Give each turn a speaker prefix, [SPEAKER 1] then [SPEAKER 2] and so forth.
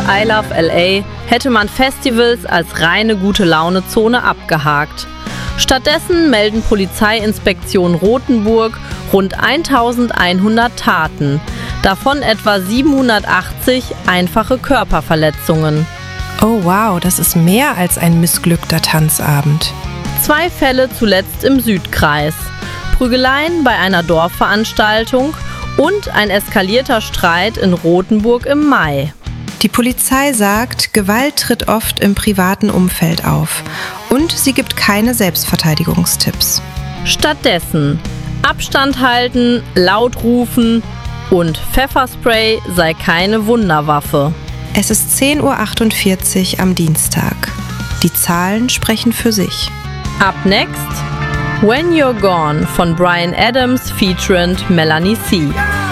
[SPEAKER 1] I Love LA hätte man Festivals als reine Gute-Laune-Zone abgehakt. Stattdessen melden Polizeiinspektion Rothenburg rund 1100 Taten, davon etwa 780 einfache Körperverletzungen.
[SPEAKER 2] Oh wow, das ist mehr als ein missglückter Tanzabend.
[SPEAKER 1] 2 Fälle zuletzt im Südkreis. Prügeleien bei einer Dorfveranstaltung und ein eskalierter Streit in Rothenburg im Mai.
[SPEAKER 2] Die Polizei sagt, Gewalt tritt oft im privaten Umfeld auf und sie gibt keine Selbstverteidigungstipps.
[SPEAKER 1] Stattdessen Abstand halten, laut rufen und Pfefferspray sei keine Wunderwaffe.
[SPEAKER 2] Es ist 10:48 Uhr am Dienstag. Die Zahlen sprechen für sich.
[SPEAKER 1] Up next, When You're Gone von Bryan Adams featuring Melanie C.